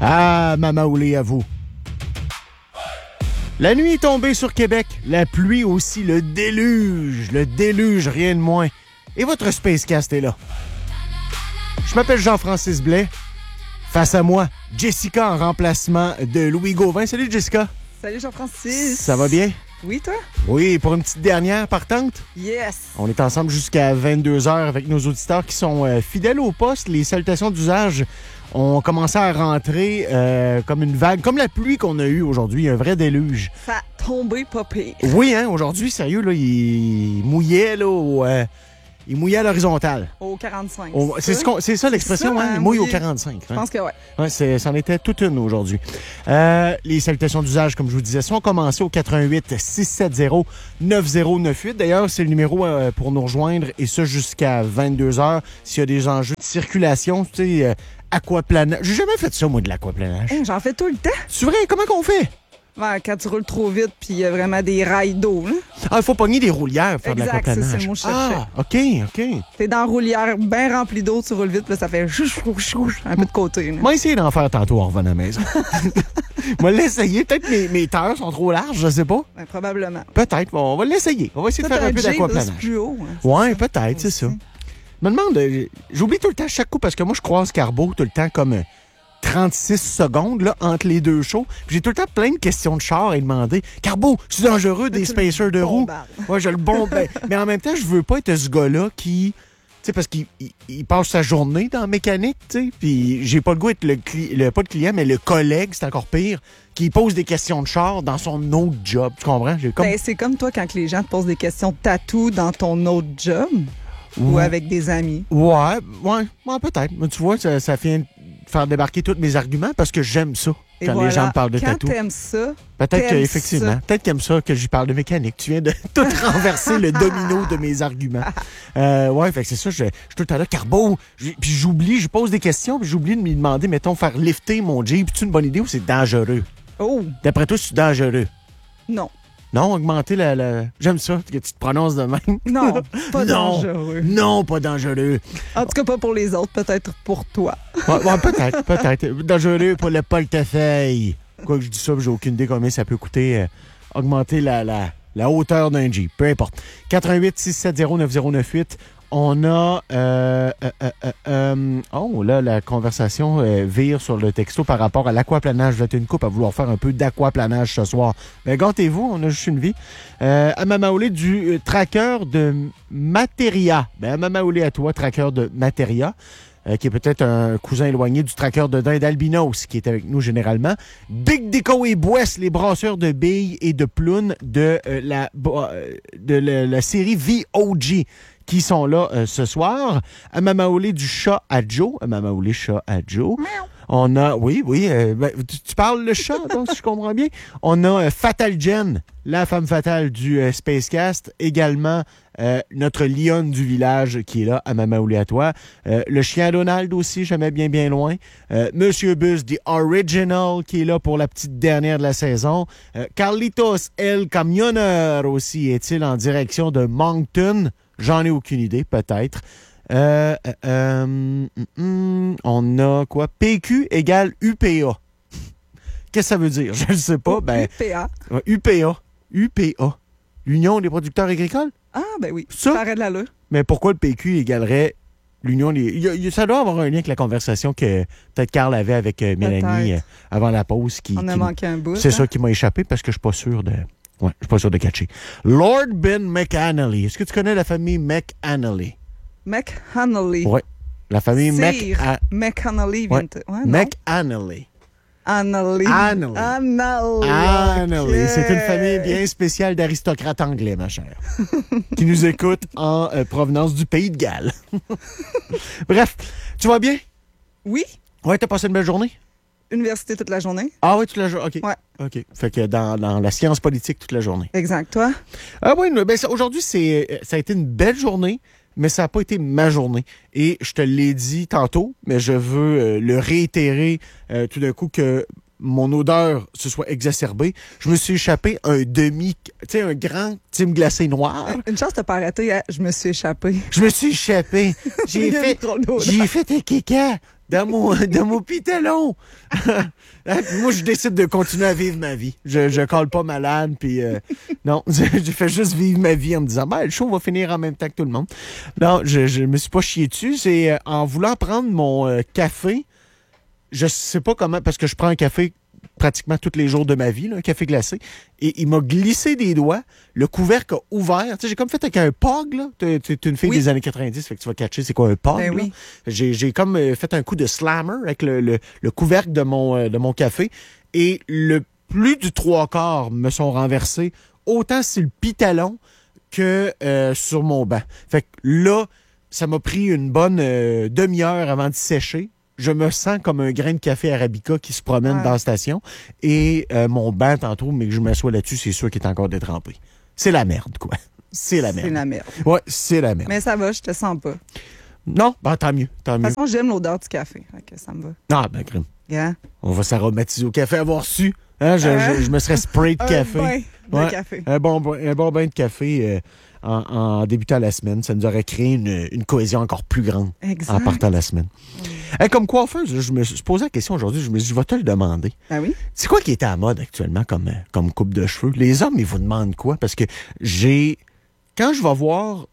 Ah, Mama Oulé, à vous. La nuit est tombée sur Québec, la pluie aussi, le déluge, rien de moins. Et votre Spacecast est là. Je m'appelle Jean-Francis Blais. Face à moi, Jessica en remplacement de Louis Gauvin. Salut Jessica. Salut Jean-Francis. Ça va bien? Oui, toi? Oui, pour une petite dernière partante. Yes. On est ensemble jusqu'à 22h avec nos auditeurs qui sont fidèles au poste. Les salutations d'usage ont commencé à rentrer comme une vague, comme la pluie qu'on a eue aujourd'hui, un vrai déluge. Ça a tombé pas pire. Oui, hein, aujourd'hui, sérieux, là, il mouillait, là, il mouillait à l'horizontale. Au 45. C'est ça l'expression, hein? Il mouille au 45. Je pense que oui. Ouais, c'en était toute une aujourd'hui. Les salutations d'usage, comme je vous disais, sont commencées au 88 670 9098. D'ailleurs, c'est le numéro pour nous rejoindre, et ça jusqu'à 22h. S'il y a des enjeux de circulation, tu sais, aquaplanage. J'ai jamais fait ça, moi, de l'aquaplanage. J'en fais tout le temps. C'est vrai? Comment qu'on fait? Ouais, quand tu roules trop vite, puis il y a vraiment des rails d'eau. Là. Ah, il faut pogner des roulières pour faire de l'aquaplanage. C'est le mot que je cherchais. Ah, OK. T'es dans la roulière bien remplie d'eau, tu roules vite, puis là, ça fait chouch, un peu de côté. Moi, essayer d'en faire tantôt en revenant à la maison. Moi, l'essayer. Peut-être mes terres sont trop larges, je sais pas. Ben, probablement. Peut-être. Bon, on va l'essayer. On va essayer de faire un peu d'aquaplanage. Plus haut. Hein, ouais, peut-être, c'est ça. Je me demande, j'oublie tout le temps chaque coup parce que moi, je croise Carbo tout le temps comme 36 secondes là, entre les deux shows. Puis j'ai tout le temps plein de questions de char à demander. Carbo, c'est dangereux des spacers de roues. Ouais, je le bombe. Mais en même temps, je veux pas être ce gars-là qui... Tu sais, parce qu'il passe sa journée dans la mécanique, tu sais. Puis j'ai pas le goût d'être pas le client, mais le collègue, c'est encore pire, qui pose des questions de char dans son autre job. Tu comprends? C'est comme toi quand les gens te posent des questions de tatou dans ton autre job. Ou avec des amis. Ouais, peut-être. Mais tu vois, ça vient faire débarquer tous mes arguments parce que j'aime ça quand les gens me parlent de tatou. Quand t'aimes ça, peut-être qu'effectivement, peut-être qu'ils aiment ça que j'y parle de mécanique. Tu viens de tout renverser le domino de mes arguments. Ouais, fait que c'est ça, je suis tout le temps là, Carbo, puis j'oublie, je pose des questions, puis j'oublie de me demander, mettons, faire lifter mon Jeep. C'est une bonne idée ou c'est dangereux? Oh! D'après toi, c'est dangereux? Non. Non, augmenter la... J'aime ça, que tu te prononces de même. Non, pas dangereux. Non, pas dangereux. En tout cas, pas pour les autres, peut-être pour toi. Ouais, peut-être. Dangereux pour le portefeuille. Quoi que je dis ça, j'ai aucune idée combien ça peut coûter augmenter la hauteur d'un Jeep. Peu importe. 88 670 9098. On a... oh, là, la conversation vire sur le texto par rapport à l'aquaplanage. Vous êtes une couple à vouloir faire un peu d'aquaplanage ce soir. Ben, gâtez-vous, on a juste une vie. À Mama Oulé du tracker de Materia. Ben, à Mama Oulé, à toi, tracker de Materia. Qui est peut-être un cousin éloigné du tracker de dinde Albinos, qui est avec nous généralement. Big Dico et Boisse, les brasseurs de billes et de plounes de la série VOG, qui sont là ce soir. À Mama Oulé du chat à Joe. À Mama Oulé, chat à Joe. On a... Oui. Tu parles le chat, donc, si je comprends bien. On a Fatal Jen, la femme fatale du Spacecast. Également, notre lionne du village qui est là, à Mama Oulé à toi. Le chien Donald aussi, jamais bien loin. Monsieur Bus, The Original, qui est là pour la petite dernière de la saison. Carlitos, El Camionneur aussi, est-il en direction de Moncton? J'en ai aucune idée, peut-être. On a quoi? PQ égale UPA. Qu'est-ce que ça veut dire? Je ne sais pas. UPA. UPA. L'Union des producteurs agricoles? Ah, ben oui. Ça paraît de l'allure. Mais pourquoi le PQ égalerait l'Union des... Ça doit avoir un lien avec la conversation que peut-être Carl avait avec Mélanie avant la pause. On a manqué un bout. C'est ça qui m'a échappé parce que je suis pas sûr de... Ouais, je suis pas sûr de catcher. Lord Ben McAnally. Est-ce que tu connais la famille McAnally? McAnally. Oui. La famille McAnally. Ouais. McAnally. Anally. Okay. C'est une famille bien spéciale d'aristocrates anglais, ma chère, qui nous écoute en provenance du pays de Galles. Bref, tu vas bien? Oui. Ouais, t'as passé une belle journée? Université toute la journée. Ah oui, toute la journée. OK. Ouais. OK. Fait que dans la science politique toute la journée. Exact. Toi? Ah oui, ben aujourd'hui, ça a été une belle journée, mais ça n'a pas été ma journée. Et je te l'ai dit tantôt, mais je veux le réitérer tout d'un coup que mon odeur se soit exacerbée. Je me suis échappé un grand Tim glacé noir. Une chance, t'as pas arrêté. Hein? Je me suis échappé. J'ai fait un caca dans mon pitalon. Moi, je décide de continuer à vivre ma vie. Je colle pas malade, puis non, je fais juste vivre ma vie en me disant, le show va finir en même temps que tout le monde. Non, je me suis pas chié dessus. C'est en voulant prendre mon café, je sais pas comment, parce que je prends un café pratiquement tous les jours de ma vie, là, un café glacé, et il m'a glissé des doigts, le couvercle a ouvert. Tu sais, j'ai comme fait avec un POG, là. T'es une fille des années 90, fait que tu vas catcher c'est quoi un POG, Ben là. oui. J'ai comme fait un coup de slammer avec le couvercle de mon café, et le plus du 3/4 me sont renversés, autant sur le pitalon que sur mon banc. Fait que là, ça m'a pris une bonne demi-heure avant de sécher. Je me sens comme un grain de café arabica qui se promène dans la station. Et mon banc, tantôt, mais que je m'assois là-dessus, c'est sûr qu'il est encore détrempé. C'est la merde, quoi. C'est la merde. C'est la merde. Ouais, c'est la merde. Mais ça va, je te sens pas. Non, tant mieux, tant De mieux. toute façon, j'aime l'odeur du café. Fait que ça me va. Ah, crime. Yeah. On va s'aromatiser au café, avoir su. Hein, je me serais sprayé de café. Un bain de café. Un bon bain de café en débutant la semaine. Ça nous aurait créé une cohésion encore plus grande en partant la semaine. Comme coiffeuse, je me suis posé la question aujourd'hui. Je me suis dit, je vais te le demander. Ah oui? C'est quoi qui est à la mode actuellement comme coupe de cheveux? Les hommes, ils vous demandent quoi? Parce que quand je vais voir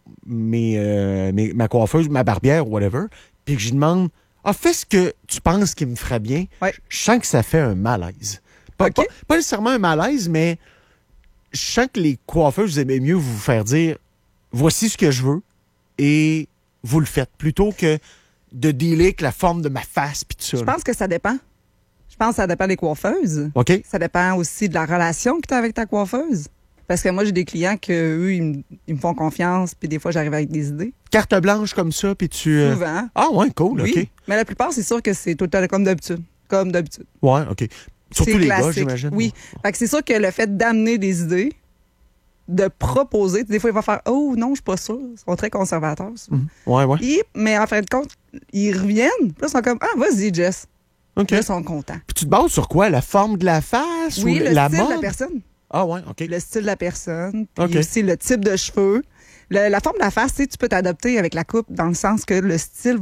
ma coiffeuse, ma barbière, whatever, puis que je demande, fais ce que tu penses qui me ferait bien, je sens que ça fait un malaise. Pas nécessairement un malaise, mais je sens que les coiffeuses, vous aimez mieux vous faire dire, voici ce que je veux, et vous le faites, plutôt que de dealer avec la forme de ma face puis tout ça. Je pense que ça dépend. Je pense que ça dépend des coiffeuses. OK. Ça dépend aussi de la relation que tu as avec ta coiffeuse. Parce que moi, j'ai des clients que eux, ils me font confiance, puis des fois, j'arrive avec des idées. Carte blanche comme ça, puis tu... Souvent. Ah ouais, cool, oui. OK. Mais la plupart, c'est sûr que c'est tout le temps comme d'habitude. Comme d'habitude. Ouais, OK. Surtout les classique. gars, j'imagine. Oui. Fait que c'est sûr que le fait d'amener des idées, de proposer, des fois, il va faire « Oh non, je suis pas sûre. » Ils sont très conservateurs. Ouais. Mais en fin de compte, ils reviennent. Puis là, ils sont comme « Ah, vas-y, Jess. » OK. Là, ils sont contents. Puis tu te bases sur quoi? La forme de la face Oui, ou le la style mode? de la personne. Ah ouais, OK. Le style de la personne. Puis OK. aussi le type de cheveux. La forme de la face, tu peux t'adapter avec la coupe dans le sens que le style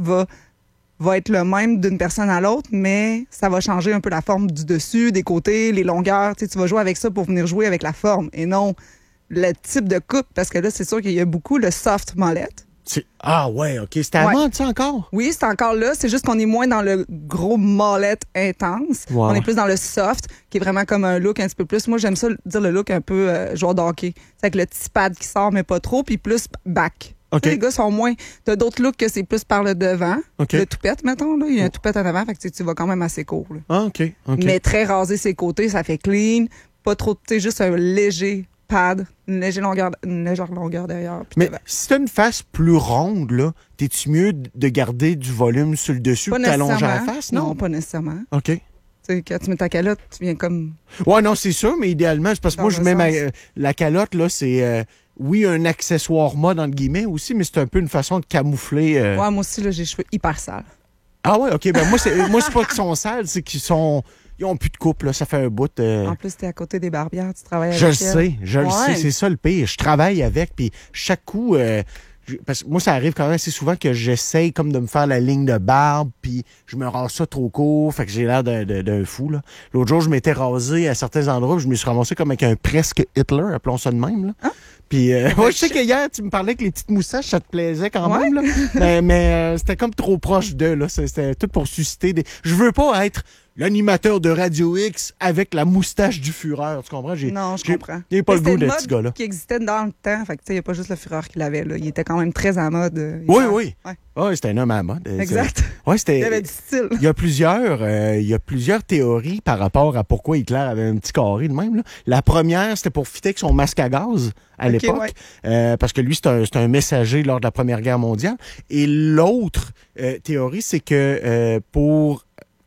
va être le même d'une personne à l'autre, mais ça va changer un peu la forme du dessus, des côtés, les longueurs. Tu vas jouer avec ça pour venir jouer avec la forme et non le type de coupe. Parce que là, c'est sûr qu'il y a beaucoup le soft mullet. Ah ouais, OK. C'était à mode, ça, encore? Oui, c'est encore là. C'est juste qu'on est moins dans le gros mullet intense. Wow. On est plus dans le soft, qui est vraiment comme un look un petit peu plus. Moi, j'aime ça dire le look un peu joueur de hockey. C'est avec le petit pad qui sort, mais pas trop, puis plus back. OK. Les gars sont moins... T'as d'autres looks que c'est plus par le devant. OK. Le toupette, mettons. Là. Il y a un toupette en avant, fait que tu vas quand même assez court. Là. Ah, OK. Mais très rasé ses côtés, ça fait clean. Pas trop... Tu sais, juste un léger pad, une légère longueur derrière. Mais si t'as une face plus ronde, là, t'es-tu mieux de garder du volume sur le dessus que t'allonger la face? Non, pas nécessairement. OK. Tu sais, quand tu mets ta calotte, tu viens comme... Ouais, non, c'est sûr, mais idéalement, c'est parce que moi, je mets la calotte, là, c'est... oui, un accessoire mode, entre guillemets, aussi, mais c'est un peu une façon de camoufler... Ouais, moi aussi, là, j'ai les cheveux hyper sales. Ah ouais, OK. Ben moi, c'est pas qu'ils sont sales, c'est qu'ils sont... Ils ont plus de coupe, là. Ça fait un bout. En plus, t'es à côté des barbières, tu travailles avec je le sais. C'est ça le pire. Je travaille avec, puis chaque coup... parce que moi, ça arrive quand même assez souvent que j'essaye comme de me faire la ligne de barbe, puis je me rase ça trop court, fait que j'ai l'air d'un fou, là. L'autre jour, je m'étais rasé à certains endroits, puis je me suis ramassé comme avec un presque Hitler, appelons ça de même, là. Hein? Puis, je sais que hier, tu me parlais que les petites moustaches, ça te plaisait quand même, là. Mais c'était comme trop proche d'eux, là. C'était tout pour susciter des... Je veux pas être l'animateur de Radio X avec la moustache du Fureur, tu comprends? Non, je comprends. Il n'y a pas le goût de ce gars-là. Qui existait dans le temps, fait que tu sais, il n'y a pas juste le Fureur qui l'avait, là. Il était quand même très à mode. Oui. Ouais. Ouais, c'était un homme à mode. Exact. Ouais, c'était... Il avait du style. Il y a plusieurs théories par rapport à pourquoi Hitler avait un petit carré de même, là. La première, c'était pour fitter avec son masque à gaz à l'époque, parce que lui, c'est un messager lors de la Première Guerre mondiale. Et l'autre théorie, c'est que pour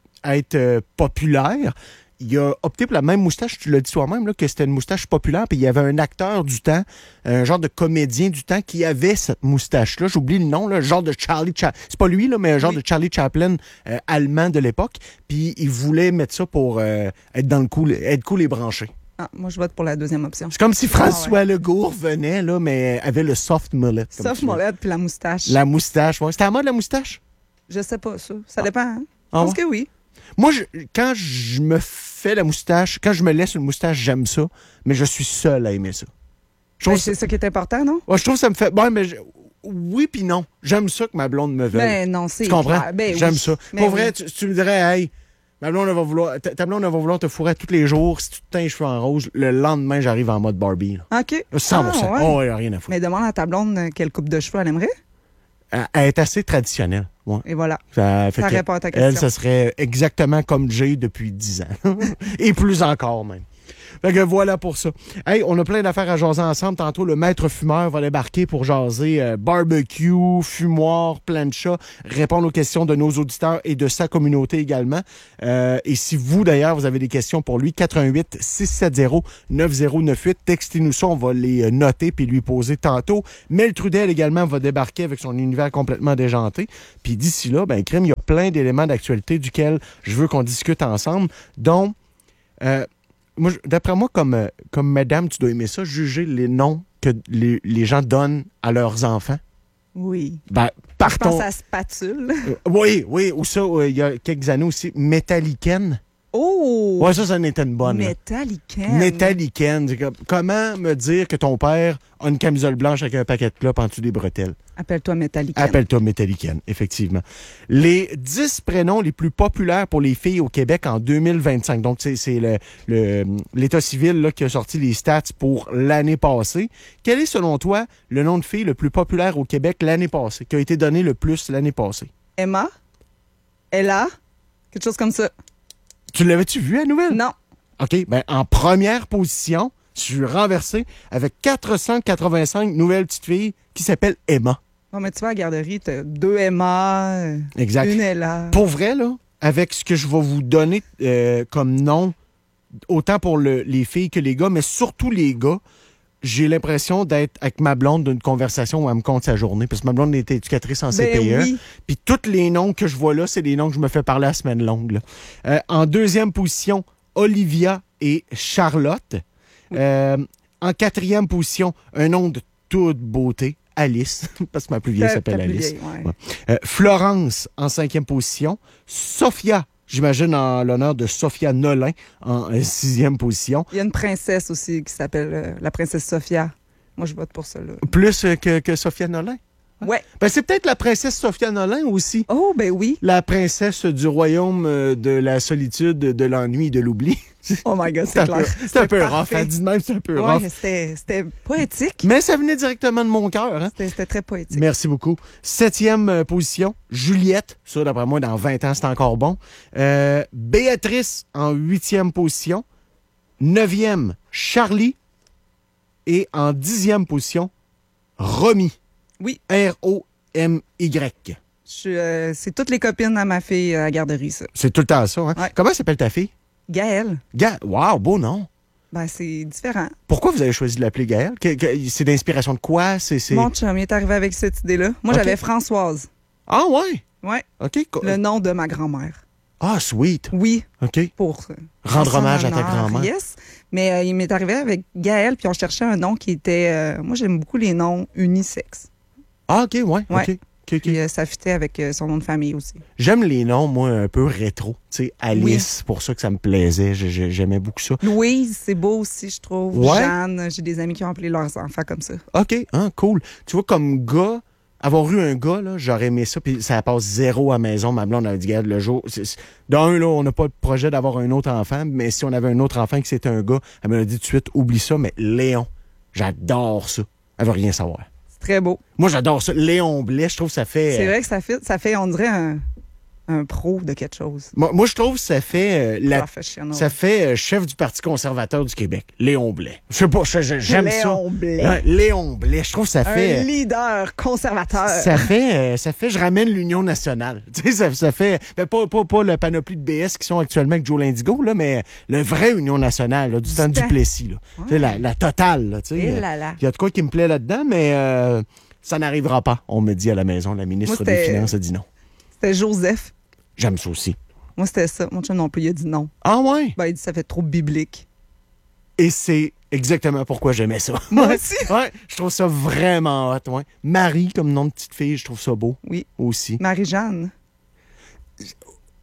être populaire, il a opté pour la même moustache, tu l'as dit toi-même, là, que c'était une moustache populaire, puis il y avait un acteur du temps, un genre de comédien du temps qui avait cette moustache-là, j'oublie le nom, là, genre de Charlie Chaplin, c'est pas lui, là, mais un genre de Charlie Chaplin allemand de l'époque, puis il voulait mettre ça pour être dans le coup, être cool et branché. Ah, moi, je vote pour la deuxième option. C'est comme si François Legault venait, là, mais avait le soft mullet. Soft mullet puis la moustache. La moustache, ouais. C'était à mode, la moustache? Je sais pas, ça. Ça dépend, hein? Je pense que oui. Moi, quand je me fais la moustache, quand je me laisse une moustache, j'aime ça, mais je suis seul à aimer ça. C'est ça qui est important, non? Ouais, je trouve que ça me fait... Bon, mais oui puis non. J'aime ça que ma blonde me veuille. Ben non, c'est Tu comprends? clair. Ben J'aime oui. ça. Ben Pour vrai, oui. tu me dirais, hey, ta blonde, elle va vouloir te fourrer tous les jours. Si tu te teins les cheveux en rose, le lendemain, j'arrive en mode Barbie. Là. OK. 100%. Ah, ouais. Oh, ouais, rien à foutre. Mais demande à ta blonde quelle coupe de cheveux elle aimerait. Elle est assez traditionnelle. Ouais. Et voilà. Ça Ça répond à ta question. Elle, ça serait exactement comme Jay depuis 10 ans. Et plus encore, même. Fait que voilà pour ça. Hey, on a plein d'affaires à jaser ensemble. Tantôt, le maître fumeur va débarquer pour jaser barbecue, fumoir, plancha, répondre aux questions de nos auditeurs et de sa communauté également. Et si vous, d'ailleurs, vous avez des questions pour lui, 88 670 9098, textez-nous ça, on va les noter puis lui poser tantôt. Mel Trudel également va débarquer avec son univers complètement déjanté. Puis d'ici là, ben, crime, il y a plein d'éléments d'actualité duquel je veux qu'on discute ensemble, dont... D'après moi, comme madame, tu dois aimer ça, juger les noms que les gens donnent à leurs enfants. Oui. Ben, Je partons. pense à spatule. Oui, ou ça, il y a quelques années aussi, Metallicaine. Oh! Ouais, ça en était une bonne. là. Metallicaine. Metallicaine. C'est comme, comment me dire que ton père a une camisole blanche avec un paquet de clopes en dessous des bretelles? Appelle-toi Metallicaine. Appelle-toi Metallicaine, effectivement. Les 10 prénoms les plus populaires pour les filles au Québec en 2025. Donc, c'est l'État civil là, qui a sorti les stats pour l'année passée. Quel est, selon toi, le nom de fille le plus populaire au Québec l'année passée, qui a été donné le plus l'année passée? Emma? Ella? Quelque chose comme ça. Tu l'avais-tu vu, la nouvelle? Non. OK, ben en première position, je suis renversé avec 485 nouvelles petites filles qui s'appellent Emma. Bon, mais tu vois, à la garderie, t'as 2 Emma, Exact. une Ella. Pour vrai, là, avec ce que je vais vous donner comme nom, autant pour les filles que les gars, mais surtout les gars, j'ai l'impression d'être avec ma blonde d'une conversation où elle me compte sa journée, parce que ma blonde est éducatrice en CPE. Oui. Puis tous les noms que je vois là, c'est des noms que je me fais parler la semaine longue. Là. En deuxième position, Olivia et Charlotte. En quatrième position, un nom de toute beauté, Alice, parce que ma plus vieille s'appelle Alice. Vieille, ouais. Florence en cinquième position. Sophia, j'imagine en l'honneur de Sophia Nolin en sixième position. Il y a une princesse aussi qui s'appelle la princesse Sophia. Moi, je vote pour ça. Là. Plus que Sophia Nolin. Ouais. Ben, c'est peut-être la princesse Sophia Nolin aussi. Oh, ben oui. La princesse du royaume de la solitude, de l'ennui, de l'oubli. Oh my God, c'est clair. C'est un peu rough. parfait. Hein, dit de même, c'est un peu rough. Ouais, c'était poétique. Mais ça venait directement de mon cœur. Hein? C'était très poétique. Merci beaucoup. Septième position, Juliette. Ça, d'après moi, dans 20 ans, c'est encore bon. Béatrice en huitième position. Neuvième, Charlie. Et en dixième position, Romy. Oui. R-O-M-Y. C'est toutes les copines à ma fille à la garderie, ça. C'est tout le temps ça. Hein? Ouais. Comment s'appelle ta fille? Gaëlle. Wow, beau nom. Ben, c'est différent. Pourquoi vous avez choisi de l'appeler Gaëlle? C'est d'inspiration de quoi? Mon chum est arrivé avec cette idée-là. Moi, Ok. j'avais Françoise. Ah, ouais. Ouais. OK. Le nom de ma grand-mère. Ah, sweet. Oui. OK. Pour Rendre son hommage à ta honneur, grand-mère. Yes. Mais il m'est arrivé avec Gaëlle, puis on cherchait un nom qui était... moi, j'aime beaucoup les noms unisexes. Ah, OK, ouais. Ouais. OK. Puis ça fitait avec son nom de famille aussi. J'aime les noms, moi, un peu rétro. Tu sais, Alice, pour ça que ça me plaisait. J'aimais beaucoup ça. Louise, c'est beau aussi, je trouve. Ouais. Jeanne, j'ai des amis qui ont appelé leurs enfants comme ça. OK, hein, cool. Tu vois, comme gars, avoir eu un gars, là, j'aurais aimé ça, puis ça passe zéro à la maison. Ma blonde a dit, regarde, le jour... D'un, là, on n'a pas de projet d'avoir un autre enfant, mais si on avait un autre enfant qui c'était un gars, elle me l'a dit tout de suite, oublie ça, mais Léon, j'adore ça. Elle veut rien savoir. C'est très beau. Moi, j'adore ça. Léon Blais, je trouve que ça fait... C'est vrai que ça fait, on dirait, un pro de quelque chose. Moi, je trouve que ça fait... Professionnel. Ça fait chef du Parti conservateur du Québec, Léon Blais. Je sais pas, j'aime ça. Léon Blais. Ouais, Léon Blais, je trouve que ça fait... Un leader conservateur. Ça fait, je ramène l'Union nationale. Tu sais, ça fait, ben, pas la panoplie de BS qui sont actuellement avec Joe Lindigo, là, mais le vrai Union nationale, là, du temps du Plessis, là. Ouais. Tu sais, la totale, là, tu sais. Eh là là. Il y a de quoi qui me plaît là-dedans, mais ça n'arrivera pas, on me dit à la maison. La ministre Moi, des Finances a dit non. C'était Joseph. J'aime ça aussi. Moi, c'était ça. Mon chum non plus, il a dit non. Ah ouais? Ben, il dit ça fait trop biblique. Et c'est exactement pourquoi j'aimais ça. Moi aussi. Ouais, je trouve ça vraiment hot, ouais. Marie, comme nom de petite fille, je trouve ça beau. Oui. Aussi. Marie-Jeanne.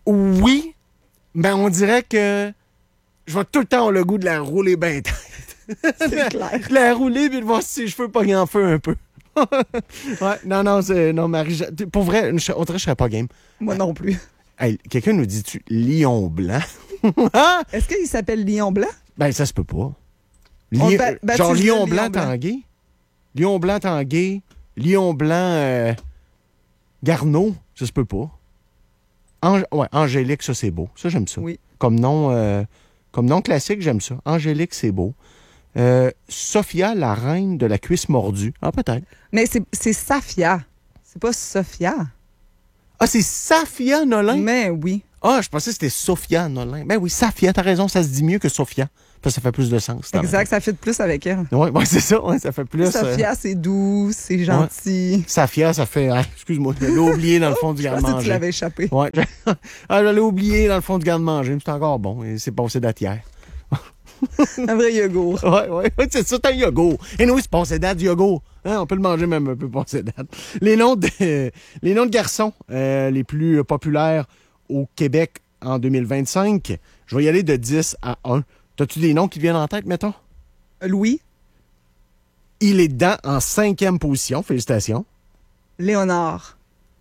Oui, ben on dirait que je vais tout le temps avoir le goût de la rouler bien tête. C'est clair. De la rouler puis de voir si ses cheveux pognent en feu un peu. Ouais, non, Marie, pour vrai, on dirait que je serais pas game. Moi non plus. Hey, quelqu'un nous dit-tu lion blanc? Est-ce qu'il s'appelle Lion Blanc? Ben, ça se peut pas. Genre baptise-le lion Lion blanc Blanc. Tanguay? Lion blanc Tanguay? Lion blanc Garneau? Ça se peut pas. Ouais, Angélique, ça, c'est beau. Ça, j'aime ça. Oui. Comme nom classique, j'aime ça. Angélique, c'est beau. Sophia, la reine de la cuisse mordue. Ah, peut-être. Mais c'est Safia. C'est pas Sophia. Ah, c'est Safia Nolin? Mais oui. Ah, je pensais que c'était Sophia Nolin. Ben oui, Safia, t'as raison, ça se dit mieux que Sophia. Parce que ça fait plus de sens. Exact, ça fit plus avec elle. Oui, c'est ça, ouais, ça fait plus. Sophia, c'est doux, c'est gentil. Safia, ça fait. Excuse-moi, je l'ai oublié dans le fond du Je pensais que tu garde-manger. l'avais échappé. Ouais. Je l'ai oublié dans le fond du garde-manger, mais c'est encore bon. Et c'est passé date hier. Un vrai yogourt. Ouais, c'est ça, c'est un yogourt. Et nous, c'est passé date du yogourt. Hein, on peut le manger même un peu passé date. Les noms de garçons les plus populaires au Québec en 2025, je vais y aller de 10 à 1. T'as-tu des noms qui te viennent en tête, mettons? Louis, Il est en 5e position. Félicitations. Léonard.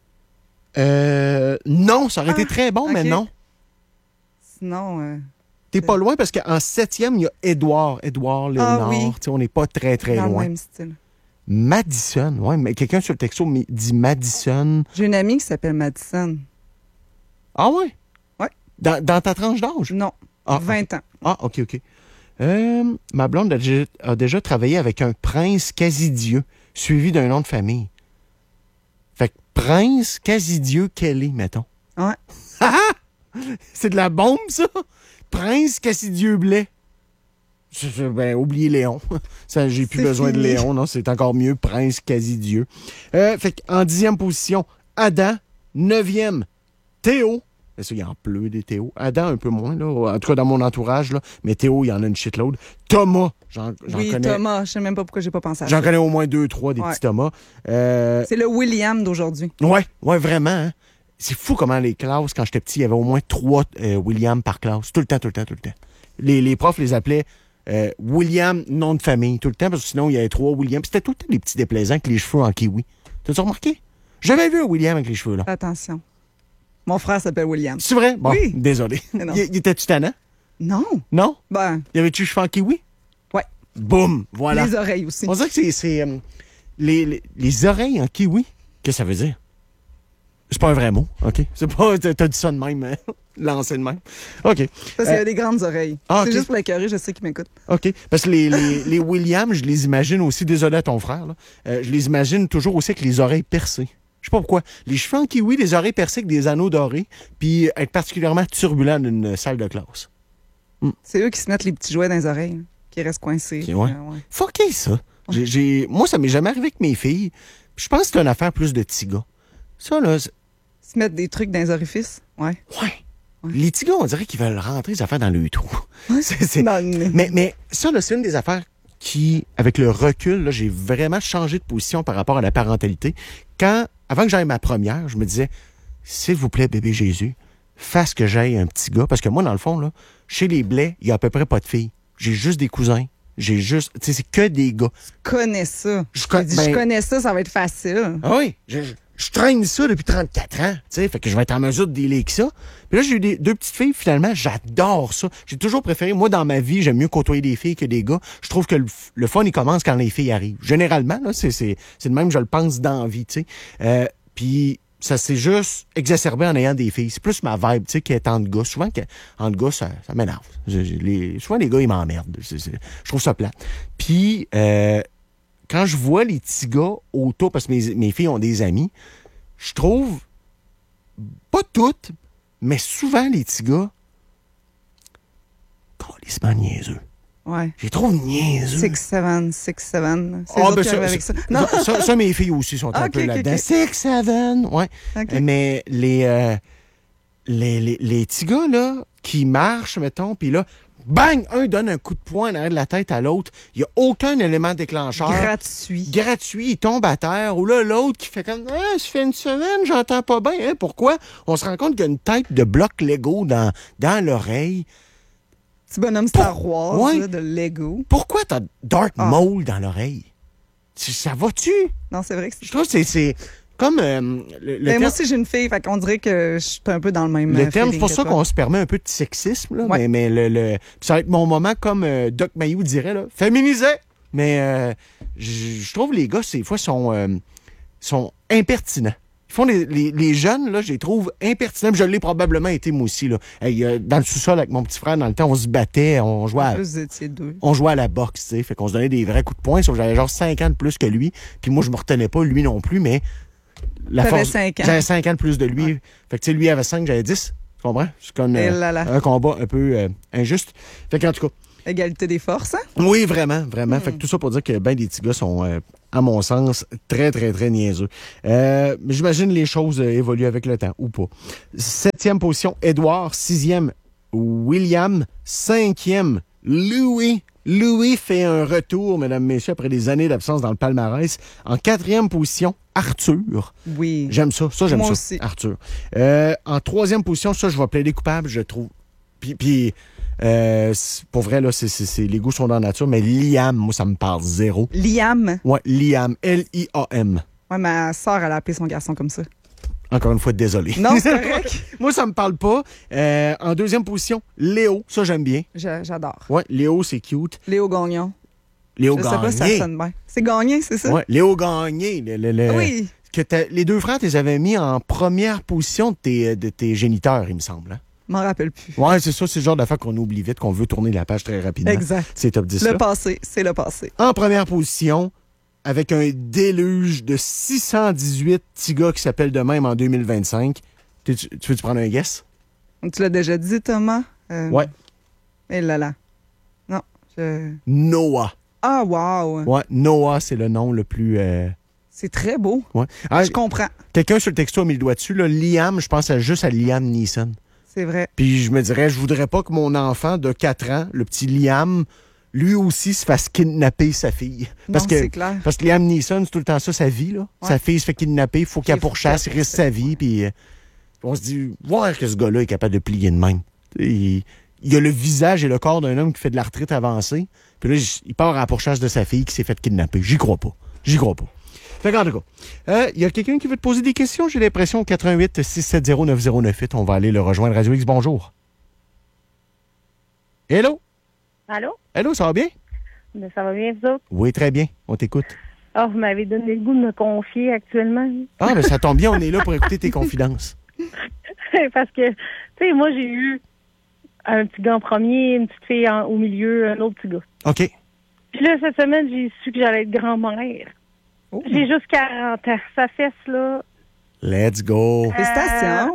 Non, ça aurait été très bon, mais ok. non. Sinon, T'es pas loin parce qu'en 7e, il y a Édouard Léonard. oui. Tu sais, on n'est pas très, très dans le loin. même style. Madison, ouais, mais quelqu'un sur le texto dit Madison. J'ai une amie qui s'appelle Madison. Ah ouais? Ouais. Dans ta tranche d'âge? Non, Ah, 20 ans. Ah, OK. Ma blonde a déjà travaillé avec un prince Casidieu, suivi d'un nom de famille. Fait que prince Casidieu Kelly, mettons. Ouais. C'est de la bombe, ça? Prince Cassidieu Blais. Ben, oubliez Léon. Ça, j'ai plus C'est besoin de fini. Léon, non? C'est encore mieux, Prince Cassidieu. Fait qu'en 10e position, Adam. 9e, Théo. Ça, il en pleut des Théo. Adam, un peu moins, là. En tout cas, dans mon entourage, là. Mais Théo, il y en a une shitload. Thomas. J'en Oui, connais. Thomas. Je sais même pas pourquoi j'ai pas pensé à J'en ça. connais au moins 2, 3 des Ouais. petits Thomas. C'est le William d'aujourd'hui. Ouais, vraiment. Hein? C'est fou comment les classes, quand j'étais petit, il y avait au moins 3 William par classe. Tout le temps. Les profs les appelaient William, nom de famille, tout le temps, parce que sinon, il y avait 3 William. C'était tout le temps des petits déplaisants avec les cheveux en kiwi. T'as-tu remarqué? J'avais vu un William avec les cheveux, là. Attention. Mon frère s'appelle William. C'est vrai? Bon, Oui. désolé. Mais non. Il était-tu tannant? Non. Non? Ben, Y avait-tu les cheveux en kiwi? ouais. Boum! Voilà. Les oreilles aussi. On dirait que c'est les oreilles en kiwi. Qu'est-ce que ça veut dire? C'est pas un vrai mot, OK? C'est pas... T'as dit ça de même, hein? Lancé de même. OK. Parce qu'il a des grandes oreilles. Ah, C'est ok. juste pour l'écœurer, je sais qu'il m'écoute. OK. Parce que les Williams, je les imagine aussi, désolé à ton frère, là, je les imagine toujours aussi avec les oreilles percées. Je sais pas pourquoi. Les cheveux en kiwi, les oreilles percées avec des anneaux dorés, puis être particulièrement turbulent d'une salle de classe. C'est eux qui se mettent les petits jouets dans les oreilles, hein, qui restent coincés. Ok, ouais. Fucké, ça. Moi, ça m'est jamais arrivé avec mes filles. Je pense que c'est une affaire plus de petits gars. Ça, là... Se mettre des trucs dans les orifices. Ouais. Ouais. Les petits gars, on dirait qu'ils veulent rentrer les affaires dans le trou. C'est- Dans le nez. Mais ça, là, c'est une des affaires qui, avec le recul, là, j'ai vraiment changé de position par rapport à la parentalité. Avant que j'aille ma première, je me disais, s'il vous plaît, bébé Jésus, fasse que j'aille un petit gars. Parce que moi, dans le fond, là, chez les Blais, il y a à peu près pas de filles. J'ai juste des cousins. Tu sais, c'est que des gars. Connais ça. Je Je connais ça, ça va être facile. Ah oui, je traîne ça depuis 34 ans, tu sais, fait que je vais être en mesure de dealer avec ça. Puis là, j'ai eu 2 petites filles, finalement, j'adore ça. J'ai toujours préféré, moi, dans ma vie, j'aime mieux côtoyer des filles que des gars. Je trouve que le fun, il commence quand les filles arrivent. Généralement, là, c'est de même, je le pense dans la vie, tu sais. Puis ça s'est juste exacerbé en ayant des filles. C'est plus ma vibe, tu sais, qui est entre gars. Souvent, entre gars, ça m'énerve. Souvent, les gars, ils m'emmerdent. Je trouve ça plat. Puis... quand je vois les petits gars autour, parce que mes filles ont des amis, je trouve, pas toutes, mais souvent les petits gars, calissement niaiseux. Ouais. Je les trouve niaiseux. 6'7", 6'7". C'est Ah, les autres ben qui arrivent avec ça. Non. Ça, mes filles aussi sont un Ok, peu ok, là-dedans. ok. 6'7", ouais. Ok. Mais les petits gars, là, qui marchent, mettons, puis là, bang! Un donne un coup de poing derrière de la tête à l'autre. Il n'y a aucun élément déclencheur. Gratuit, il tombe à terre. Ou là, l'autre qui fait comme, ça fait une semaine, j'entends pas bien. Hein? Pourquoi? On se rend compte qu'il y a une tête de bloc Lego dans l'oreille. Petit bonhomme Star Wars là, de Lego. Pourquoi t'as Darth Maul dans l'oreille? Ça va-tu? Non, c'est vrai que je trouve que c'est comme moi aussi, j'ai une fille, fait qu'on dirait que je suis un peu dans le même le terme, c'est pour ça qu'on se permet un peu de sexisme, là, mais ça va être mon moment, comme Doc Mayou dirait, là, féminisé! Mais je trouve les gars, des fois, sont impertinents. Ils font les jeunes, là, je les trouve impertinents. Je l'ai probablement été, moi aussi. Là. Dans le sous-sol, avec mon petit frère, dans le temps, on se battait, on jouait à la boxe, tu sais. Fait qu'on se donnait des vrais coups de poing, sauf que j'avais genre 5 ans de plus que lui. Puis moi, je me retenais pas, lui non plus, mais j'avais 5 ans. J'avais 5 ans de plus de lui. Ouais. Fait que, tu sais, lui avait 5, j'avais 10. Tu comprends? C'est comme un combat un peu injuste. Fait qu'en tout cas. Égalité des forces, hein? Oui, vraiment, vraiment. Fait que tout ça pour dire que ben des petits gars sont, à mon sens, très, très, très niaiseux. Mais j'imagine les choses évoluent avec le temps, ou pas. 7e position, Edouard. 6e, William. 5e, Louis. Louis fait un retour, mesdames, messieurs, après des années d'absence dans le palmarès. En 4e position, Arthur. Oui. J'aime ça. Ça, j'aime Moi ça. Aussi. Arthur. En 3e position, ça, je vais plaider coupable, je trouve. Puis pour vrai, là, les goûts sont dans la nature, mais Liam, moi, ça me parle zéro. Liam? Ouais, Liam. L-I-A-M. Ouais, ma soeur, elle a appelé son garçon comme ça. Encore une fois, désolé. Non, c'est correct. Moi, ça me parle pas. En 2e position, Léo. Ça, j'aime bien. J'adore. Ouais, Léo, c'est cute. Léo Gagnon. Léo Gagné. Je sais pas si ça sonne bien. C'est Gagné, c'est ça? Ouais, Léo Gagné. Oui. Les deux frères, tu les avais mis en première position de tes géniteurs, il me semble. Hein? Je m'en rappelle plus. Ouais, c'est ça. C'est le genre d'affaire qu'on oublie vite, qu'on veut tourner la page très rapidement. Exact. C'est top 10. Le passé, c'est le passé. En première position, avec un déluge de 618 petits gars qui s'appellent de même en 2025. Tu veux-tu prendre un guess? Tu l'as déjà dit, Thomas? Ouais. Eh là. Non. Noah. Ah, wow. Ouais, Noah, c'est le nom le plus... C'est très beau. Ouais. Je comprends. Quelqu'un sur le texto a mis le doigt dessus. Là. Liam, je pense juste à Liam Neeson. C'est vrai. Puis je me dirais, je voudrais pas que mon enfant de 4 ans, le petit Liam, lui aussi se fasse kidnapper sa fille. C'est clair. Parce que Liam Neeson, c'est tout le temps ça, sa vie. Là. Ouais. Sa fille se fait kidnapper, il faut qu'elle pourchasse, il risque sa vie. Puis on se dit, voir que ce gars-là est capable de plier de même. Il a le visage et le corps d'un homme qui fait de la retraite avancée. Puis là, il part à la pourchasse de sa fille qui s'est fait kidnapper. J'y crois pas. Fait qu'en tout cas, il y a quelqu'un qui veut te poser des questions, j'ai l'impression, 88 670 9098. On va aller le rejoindre. Radio X, bonjour. Hello? Allô? Hello, ça va bien? Ben, ça va bien, vous autres? Oui, très bien. On t'écoute. Ah, vous m'avez donné le goût de me confier actuellement. Ah, ben ça tombe bien, on est là pour écouter tes confidences. Parce que, tu sais, moi, j'ai eu un petit gars en premier, une petite fille au milieu, un autre petit gars. OK. Puis là, cette semaine, j'ai su que j'allais être grand-mère. Oh. J'ai juste 40 ans. Ça fesse, là. Let's go. Félicitations.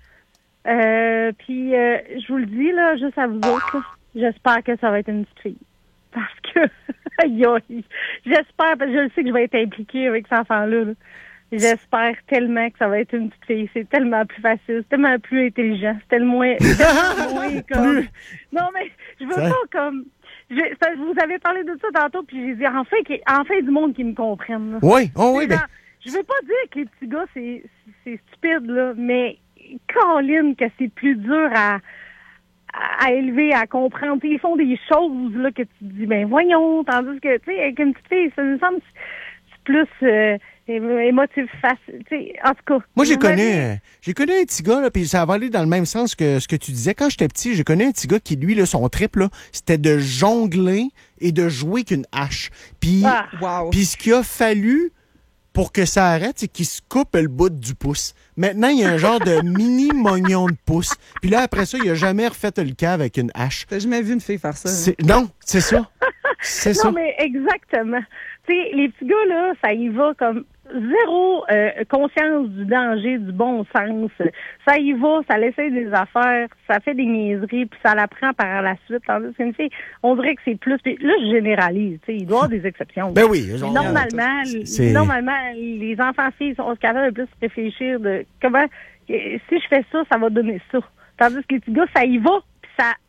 Puis, je vous le dis, là, juste à vous autres, là, j'espère que ça va être une petite fille. Parce que, j'espère, parce que je le sais que je vais être impliquée avec cet enfant-là. Là. J'espère tellement que ça va être une petite fille. C'est tellement plus facile, c'est tellement plus intelligent, c'est tellement moins comme... Non, mais je veux pas comme... vous avez parlé de ça tantôt, puis j'ai dit enfin du monde qui me comprenne. Là. Oui, oh oui, ben... Je veux pas dire que les petits gars, c'est stupide, là, mais Caroline, que c'est plus dur à élever, à comprendre. T'sais, ils font des choses là que tu te dis, ben voyons, tandis que, tu sais, avec une petite fille, ça me semble c'est plus émotif, facile. En tout cas. Moi, j'ai connu un petit gars, là, puis ça va aller dans le même sens que ce que tu disais. Quand j'étais petit, j'ai connu un petit gars qui, lui, là, son trip, là, c'était de jongler et de jouer qu'une hache. Puis, puis ce qu'il a fallu pour que ça arrête, c'est qu'il se coupe le bout du pouce. Maintenant, il y a un genre de mini mognon de pouce. Puis là, après ça, il a jamais refait le cas avec une hache. T'as jamais vu une fille faire ça? Non, c'est ça. C'est ça. Non, mais exactement. Tu sais, les petits gars, là, ça y va comme zéro conscience du danger, du bon sens. Ça y va, ça l'essaie des affaires, ça fait des niaiseries, puis ça l'apprend par la suite. Tandis qu'une fille, on dirait que c'est plus... Puis là, je généralise, tu sais, il doit y avoir des exceptions. Ben oui. Normalement, les enfants-filles sont capables de plus réfléchir de comment... Si je fais ça, ça va donner ça. Tandis que les petits gars, ça y va, puis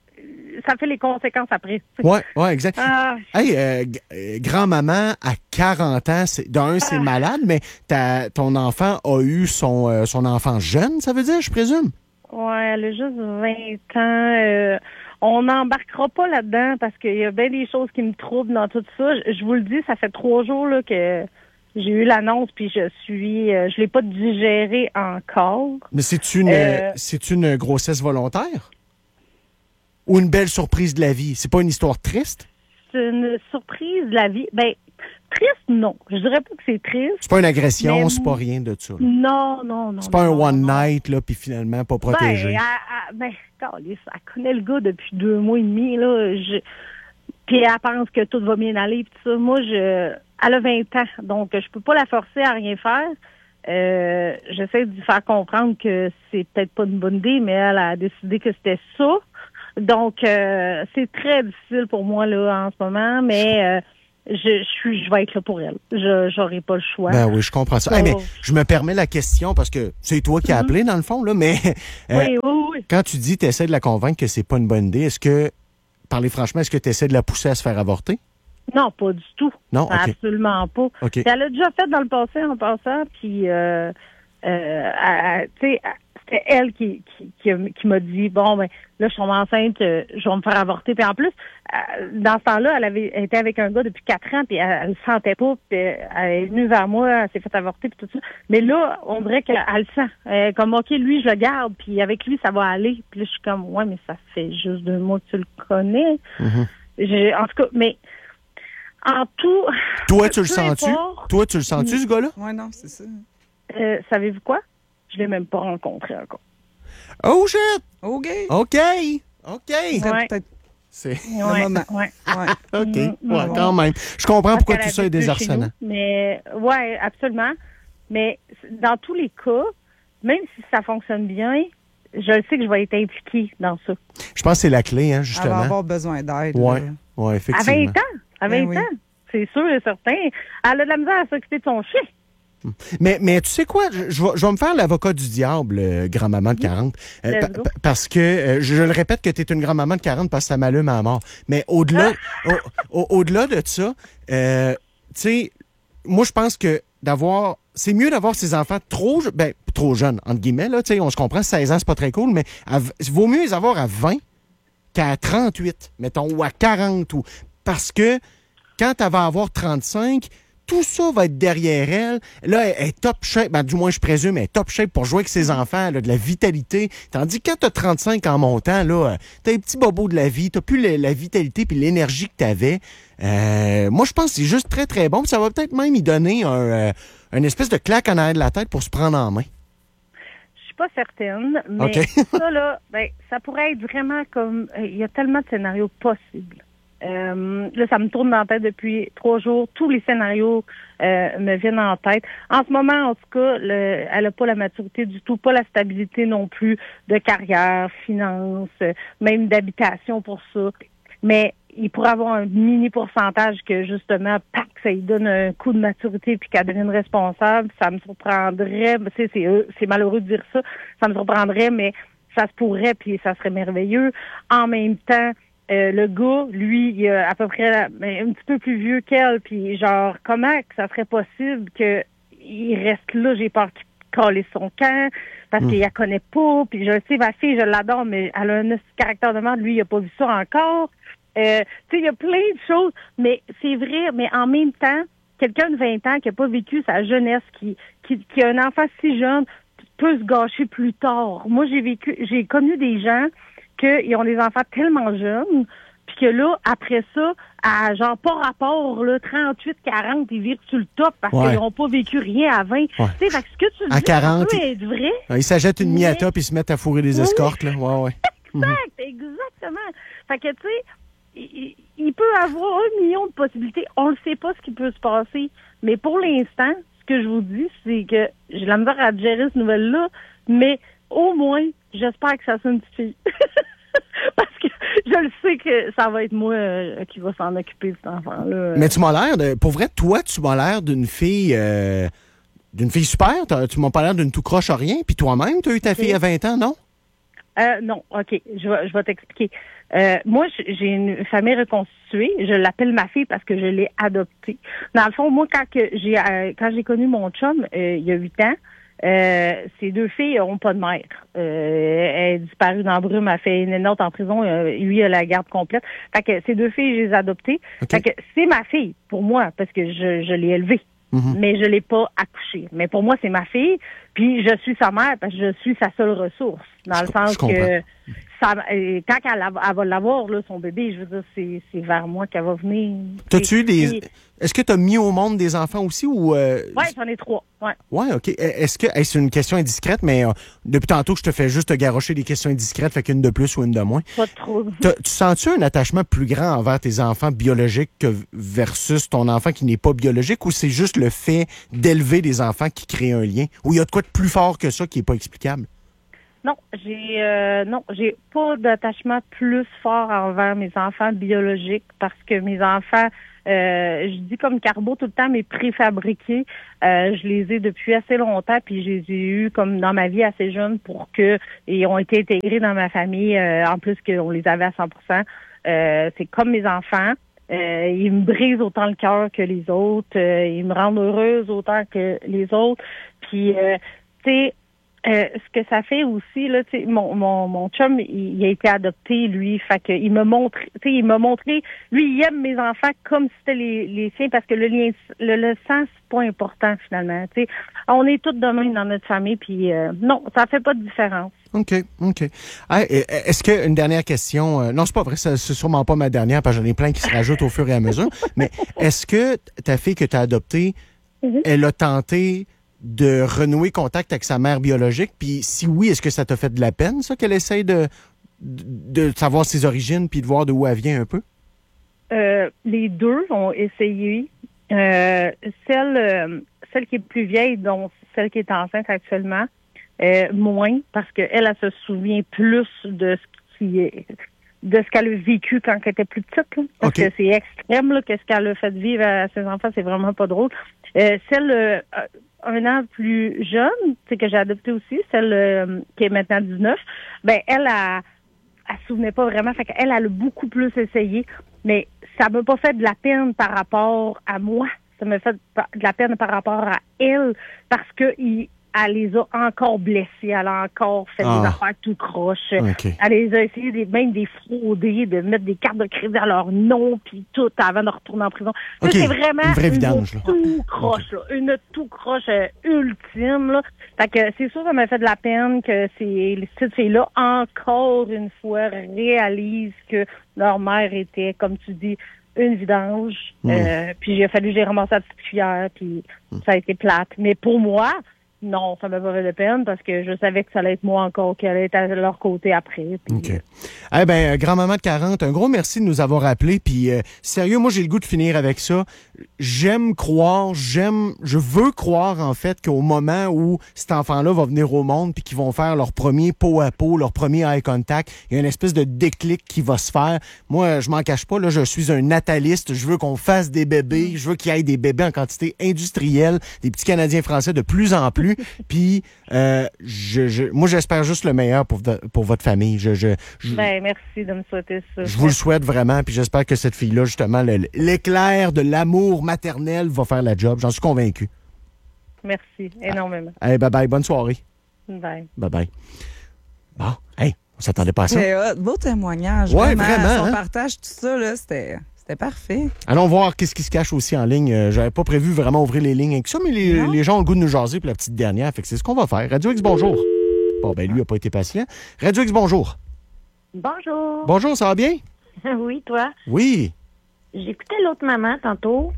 ça fait les conséquences après. Ouais, exact. Ah, Hey, grand-maman, à 40 ans, c'est malade, mais ton enfant a eu son enfant jeune, ça veut dire, je présume? ouais, elle a juste 20 ans. On n'embarquera pas là-dedans parce qu'il y a bien des choses qui me troublent dans tout ça. Je vous le dis, ça fait 3 jours là, que j'ai eu l'annonce, puis je l'ai pas digéré encore. Mais c'est une grossesse volontaire? Ou une belle surprise de la vie? C'est pas une histoire triste? C'est une surprise de la vie. Ben, triste, non. Je dirais pas que c'est triste. C'est pas une agression, Mais c'est pas rien de ça. Là. Non. C'est pas un non, one non. night, là, puis finalement pas protégé. Calisse, elle connaît le gars depuis 2 mois et demi, là. Puis elle pense que tout va bien aller, puis tout ça. Moi, elle a 20 ans, donc je peux pas la forcer à rien faire. J'essaie de lui faire comprendre que c'est peut-être pas une bonne idée, mais elle a décidé que c'était ça. Donc, c'est très difficile pour moi, là, en ce moment, mais je vais être là pour elle. J'aurai pas le choix. Ben oui, je comprends ça. Hey, mais je me permets la question parce que c'est toi qui as appelé, dans le fond, là, mais oui. quand tu dis que tu essaies de la convaincre que c'est pas une bonne idée, parlez franchement, est-ce que tu essaies de la pousser à se faire avorter? Non, pas du tout. Non, OK. Absolument pas. OK. Elle a déjà fait dans le passé, en passant, puis, tu sais, c'était elle qui m'a dit, bon, ben, là, je suis enceinte, je vais me faire avorter. Puis en plus, dans ce temps-là, elle était avec un gars depuis 4 ans, puis elle le sentait pas, puis elle est venue vers moi, elle s'est fait avorter, puis tout ça. Mais là, on dirait qu'elle le sent. Comme, OK, lui, je le garde, puis avec lui, ça va aller. Puis là, je suis comme, ouais, mais ça fait juste 2 mois que tu le connais. Mm-hmm. En tout cas, mais en tout... Toi, tu le sens-tu? Toi, tu le sens-tu, ce gars-là? Oui, non, c'est ça. Savez-vous quoi? Je l'ai même pas rencontré encore. Oh, shit! OK. OK. Ouais. Peut-être C'est... le moment. Ouais. OK. Ouais, quand même. Je comprends pourquoi tout ça est désarçonnant. Mais, ouais, absolument. Mais dans tous les cas, même si ça fonctionne bien, je sais que je vais être impliquée dans ça. Je pense que c'est la clé, hein, Elle justement. va avoir besoin d'aide. Ouais, là. ouais, À effectivement. 20 ans. À 20 oui. ans. C'est sûr et certain. Elle a de la misère à s'occuper de son chien. Mais tu sais quoi, je vais me faire l'avocat du diable, grand-maman de 40. Let's go. Parce que, je le répète que tu es une grand-maman de 40 parce que ça m'allume à mort. Mais au-delà au-delà de ça, tu sais, moi, je pense que c'est mieux d'avoir ses enfants trop jeunes, entre guillemets, là, tu sais, on se comprend, 16 ans, c'est pas très cool, mais il vaut mieux les avoir à 20 qu'à 38, mettons, ou à 40, parce que quand elle va avoir 35, tout ça va être derrière elle. Là, elle est top shape. Ben, du moins, je présume, elle est top shape pour jouer avec ses enfants, elle a de la vitalité. Tandis que quand t'as 35 en montant, là, t'as les petits bobos de la vie, t'as plus la vitalité puis l'énergie que t'avais. Moi, je pense que c'est juste très, très bon. Ça va peut-être même y donner une espèce de claque en arrière de la tête pour se prendre en main. Je suis pas certaine, mais OK. ça, là, ça pourrait être vraiment comme... Il y a tellement de scénarios possibles. Là, ça me tourne dans la tête depuis 3 jours. Tous les scénarios me viennent en tête. En ce moment, en tout cas, elle n'a pas la maturité du tout, pas la stabilité non plus de carrière, finance, même d'habitation pour ça. Mais il pourrait avoir un mini pourcentage que, justement, ça lui donne un coup de maturité puis qu'elle devienne responsable. Ça me surprendrait. C'est malheureux de dire ça. Ça me surprendrait, mais ça se pourrait puis ça serait merveilleux. En même temps, le gars, lui, il est à peu près un petit peu plus vieux qu'elle, puis genre, comment que ça serait possible qu'il reste là? J'ai peur qu'il calisse son camp, parce qu'il la connaît pas, puis je sais, ma fille, je l'adore, mais elle a un caractère de merde, lui, il a pas vu ça encore. Tu sais, il y a plein de choses, mais c'est vrai, mais en même temps, quelqu'un de 20 ans qui a pas vécu sa jeunesse, qui a un enfant si jeune, peut se gâcher plus tard. Moi, j'ai connu des gens qu'ils ont des enfants tellement jeunes, puis que là, après ça, à genre pas rapport, là, 38, 40, ils virent sur le top parce qu'ils n'ont pas vécu rien à 20. Tu sais, fait que ce que tu dis, 40, ça peut être vrai. Ils s'achètent une Miata puis ils se mettent à fourrer des escortes, là. Ouais. Exactement. Fait que, tu sais, il peut avoir 1 million de possibilités. On ne sait pas ce qui peut se passer. Mais pour l'instant, ce que je vous dis, c'est que j'ai la misère à gérer cette nouvelle-là, mais au moins, j'espère que ça soit une petite fille. Parce que je le sais que ça va être moi qui va s'en occuper de cet enfant-là. Mais tu m'as l'air pour vrai, toi, tu m'as l'air d'une fille super. Tu m'as pas l'air d'une tout croche à rien. Puis toi-même, tu as eu ta fille à 20 ans, non? Non, OK, je vais t'expliquer. Moi, j'ai une famille reconstituée. Je l'appelle ma fille parce que je l'ai adoptée. Dans le fond, moi, quand j'ai connu mon chum, il y a 8 ans, ces 2 filles n'ont pas de mère. Elle est disparue dans la brume, elle fait une autre en prison. Lui, il a la garde complète. Fait que ces 2 filles, je les ai adoptées. Okay. Fait que c'est ma fille, pour moi, parce que je l'ai élevée. Mais je l'ai pas accouchée. Mais pour moi, c'est ma fille, puis je suis sa mère parce que je suis sa seule ressource. Dans le sens que quand elle va l'avoir, là, son bébé, je veux dire, c'est vers moi qu'elle va venir. Est-ce que tu as mis au monde des enfants aussi ou Oui, j'en ai 3. Ouais. Ouais, OK. Est-ce que c'est une question indiscrète, mais depuis tantôt que je te fais juste te garrocher des questions indiscrètes, fait qu'une de plus ou une de moins. Pas trop. Tu sens-tu un attachement plus grand envers tes enfants biologiques que versus ton enfant qui n'est pas biologique, ou c'est juste le fait d'élever des enfants qui crée un lien, ou il y a de quoi de plus fort que ça qui est pas explicable? Non, j'ai pas d'attachement plus fort envers mes enfants biologiques parce que mes enfants, je dis comme Carbo tout le temps, mais préfabriqués, je les ai depuis assez longtemps, puis je les ai eus comme dans ma vie assez jeune pour que ils ont été intégrés dans ma famille, en plus qu'on les avait à 100%. C'est comme mes enfants. Ils me brisent autant le cœur que les autres. Ils me rendent heureuse autant que les autres. Puis, tu sais, ce que ça fait aussi, là, tu sais, mon chum, il a été adopté, lui, fait que il m'a montré, lui, il aime mes enfants comme si c'était les siens, parce que le lien, le sang, c'est pas important, finalement, tu sais. On est tous de même dans notre famille, puis non, ça fait pas de différence. OK. Hey, est-ce que, une dernière question, non, c'est pas vrai, c'est sûrement pas ma dernière, parce que j'en ai plein qui se rajoutent au fur et à mesure, mais est-ce que ta fille que tu as adoptée, elle a tenté de renouer contact avec sa mère biologique? Puis si oui, est-ce que ça t'a fait de la peine, ça, qu'elle essaye de savoir ses origines puis de voir d'où elle vient un peu? Les deux ont essayé. Celle qui est plus vieille, donc celle qui est enceinte actuellement, moins, parce qu'elle se souvient plus de ce qu'elle a vécu quand elle était plus petite, là, parce que c'est extrême, là, qu'est-ce qu'elle a fait vivre à ses enfants, c'est vraiment pas drôle. Celle 1 an plus jeune, c'est que j'ai adopté aussi, celle qui est maintenant 19, ben elle se souvenait pas vraiment, fait qu'elle a beaucoup plus essayé, mais ça m'a pas fait de la peine par rapport à moi, ça m'a fait de la peine par rapport à elle, parce que elle les a encore blessés. Elle a encore fait des affaires tout croche. Okay. Elle les a essayé même des frauder, de mettre des cartes de crédit à leur nom, puis tout, avant de retourner en prison. Okay. C'est vraiment une vraie vidange, une tout croche, là. Une tout croche ultime, là. Fait que c'est sûr, ça m'a fait de la peine que cette fille-là, encore une fois, réalise que leur mère était, comme tu dis, une vidange. Puis il a fallu que j'ai ramassé la petite cuillère, puis ça a été plate. Mais pour moi, non, ça m'a pas fait de peine parce que je savais que ça allait être moi encore qui allait être à leur côté après. Puis, OK. Eh bien, grand-maman de 40, un gros merci de nous avoir appelés. Puis, sérieux, moi, j'ai le goût de finir avec ça. Je veux croire, en fait, qu'au moment où cet enfant-là va venir au monde puis qu'ils vont faire leur premier pot à pot, leur premier eye contact, il y a une espèce de déclic qui va se faire. Moi, je m'en cache pas, là, je suis un nataliste. Je veux qu'on fasse des bébés. Je veux qu'il y ait des bébés en quantité industrielle, des petits Canadiens français de plus en plus. Puis, moi, j'espère juste le meilleur pour votre famille. Ben, merci de me souhaiter ça. Je vous le souhaite vraiment, puis j'espère que cette fille-là, justement, l'éclair de l'amour maternel va faire la job. J'en suis convaincu. Merci énormément. Hey, bye-bye. Bonne soirée. Bye. Bye-bye. Bon, hey, on s'attendait pas à ça. Beau témoignage. Ouais, vraiment. hein? Son partage, tout ça, là, c'était parfait. Allons voir qu'est-ce qui se cache aussi en ligne. J'avais pas prévu vraiment ouvrir les lignes avec ça, mais les gens ont le goût de nous jaser pour la petite dernière. Fait que c'est ce qu'on va faire. Radio X, bonjour. Bon, ben lui a pas été patient. Radio X, bonjour. Bonjour. Bonjour, ça va bien? Oui, toi? Oui. J'écoutais l'autre maman tantôt,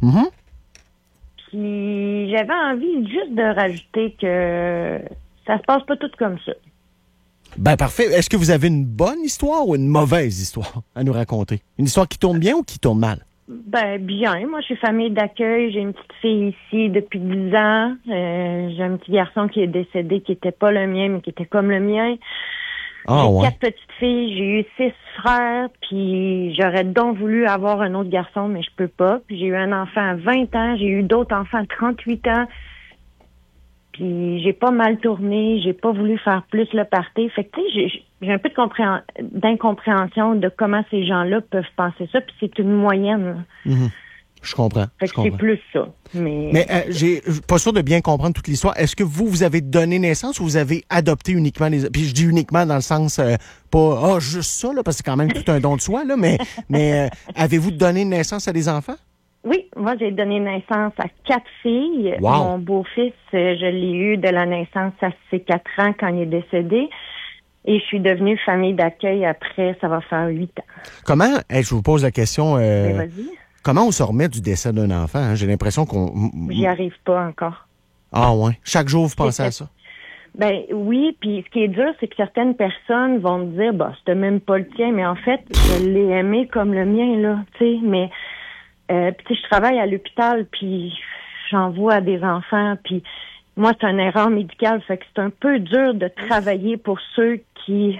puis j'avais envie juste de rajouter que ça se passe pas tout comme ça. Ben parfait. Est-ce que vous avez une bonne histoire ou une mauvaise histoire à nous raconter? Une histoire qui tourne bien ou qui tourne mal? Ben bien. Moi, je suis famille d'accueil. J'ai une petite fille ici depuis 10 ans. J'ai un petit garçon qui est décédé, qui était pas le mien, mais qui était comme le mien. J'ai 4 petites filles. J'ai eu 6 frères. Puis j'aurais donc voulu avoir un autre garçon, mais je peux pas. Puis j'ai eu un enfant à 20 ans. J'ai eu d'autres enfants à 38 ans. Puis j'ai pas mal tourné, j'ai pas voulu faire plus le party. Fait que tu sais, j'ai un peu d'incompréhension de comment ces gens-là peuvent penser ça. Puis c'est une moyenne. Mm-hmm. Je comprends. Fait que c'est plus ça. Mais j'ai pas sûr de bien comprendre toute l'histoire. Est-ce que vous avez donné naissance ou vous avez adopté uniquement les... Puis je dis uniquement dans le sens pas juste ça, là, parce que c'est quand même tout un don de soi, là, mais avez-vous donné naissance à des enfants? Oui, moi j'ai donné naissance à 4 filles. Wow. Mon beau-fils, je l'ai eu de la naissance à ses 4 ans quand il est décédé. Et je suis devenue famille d'accueil après, ça va faire 8 ans. Comment, je vous pose la question... vas-y. Comment on se remet du décès d'un enfant? Hein? J'ai l'impression qu'on... J'y arrive pas encore. Ah ouais? Chaque jour, vous pensez à ça? Ben oui, puis ce qui est dur, c'est que certaines personnes vont me dire, bah, c'était même pas le tien, mais en fait, je l'ai aimé comme le mien, là, tu sais, mais puis je travaille à l'hôpital, puis j'en vois à des enfants, puis moi, c'est une erreur médicale, fait que c'est un peu dur de travailler pour ceux qui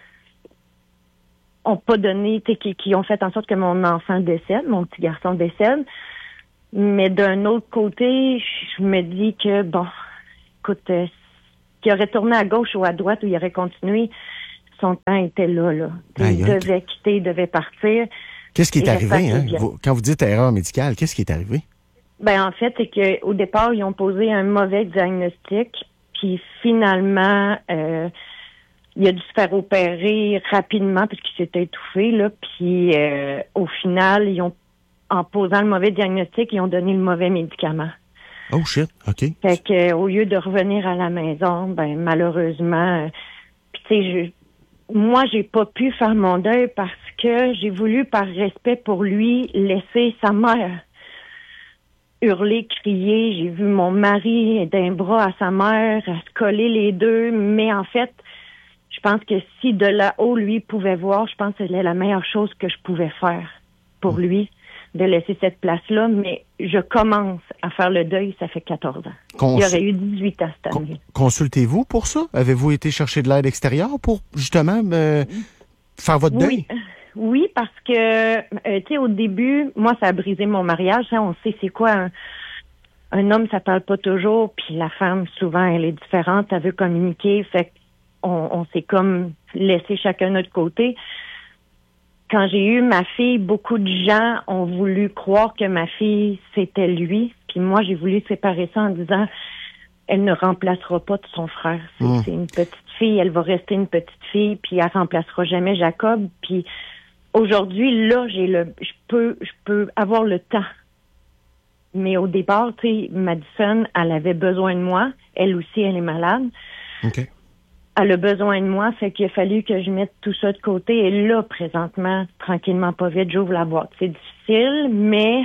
ont pas donné, qui ont fait en sorte que mon enfant décède, mon petit garçon décède. Mais d'un autre côté, je me dis que, bon, écoute, qu'il aurait tourné à gauche ou à droite ou il aurait continué, son temps était là. Il devait quitter, il devait partir. Qu'est-ce qui est arrivé, hein? Quand vous dites erreur médicale, qu'est-ce qui est arrivé? Ben, en fait, c'est qu'au départ, ils ont posé un mauvais diagnostic, puis finalement, il a dû se faire opérer rapidement parce qu'il s'était étouffé, là. Puis au final, en posant le mauvais diagnostic, ils ont donné le mauvais médicament. Oh shit, OK. Fait que au lieu de revenir à la maison, ben malheureusement, puis tu sais, moi j'ai pas pu faire mon deuil parce que j'ai voulu, par respect pour lui, laisser sa mère hurler, crier. J'ai vu mon mari d'un bras à sa mère, à se coller les deux, mais en fait, je pense que si de là-haut, lui pouvait voir, je pense que c'était la meilleure chose que je pouvais faire pour lui, de laisser cette place-là. Mais je commence à faire le deuil, ça fait 14 ans. Il aurait eu 18 ans cette année. Consultez-vous pour ça? Avez-vous été chercher de l'aide extérieure pour, justement, faire votre deuil? Oui, parce que, tu sais, au début, moi, ça a brisé mon mariage. Hein, on sait c'est quoi un homme, ça parle pas toujours, puis la femme, souvent, elle est différente, elle veut communiquer, fait on s'est comme laissé chacun de notre côté. Quand j'ai eu ma fille, beaucoup de gens ont voulu croire que ma fille, c'était lui. Puis moi, j'ai voulu séparer ça en disant, elle ne remplacera pas de son frère. C'est une petite fille, elle va rester une petite fille, puis elle remplacera jamais Jacob. Puis aujourd'hui, là, je peux avoir le temps. Mais au départ, tu sais, Madison, elle avait besoin de moi. Elle aussi, elle est malade. OK. Elle a besoin de moi, fait qu'il a fallu que je mette tout ça de côté. Et là, présentement, tranquillement, pas vite, j'ouvre la boîte. C'est difficile, mais